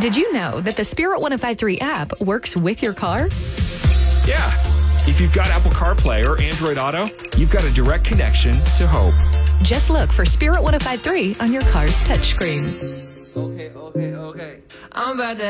Did you know that the Spirit 1053 app works with your car? Yeah. If you've got Apple CarPlay or Android Auto, you've got a direct connection to Hope. Just look for Spirit 1053 on your car's touchscreen. Okay. I'm about to